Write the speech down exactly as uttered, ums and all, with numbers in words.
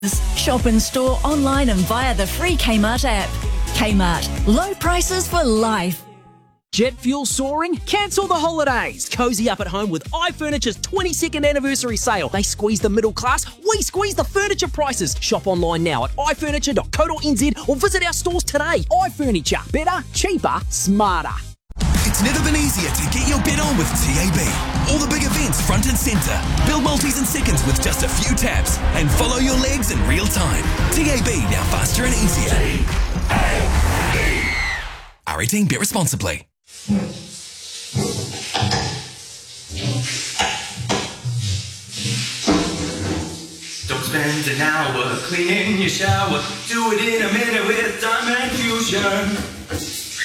Shop in store, online and via the free Kmart app. Kmart. Low prices for life. Jet fuel soaring? Cancel the holidays. Cozy up at home with iFurniture's twenty-second anniversary sale. They squeeze the middle class, we squeeze the furniture prices. Shop online now at i furniture dot co dot n z or visit our stores today. iFurniture. Better, cheaper, smarter. It's never been easier to get your bet on with T A B. All the big events front and centre. Build multis in seconds with just a few taps. And follow your legs in real time. T A B, now faster and easier. T A B. R eighteen, bet responsibly. Don't spend an hour cleaning your shower. Do it in a minute with Diamond Fusion.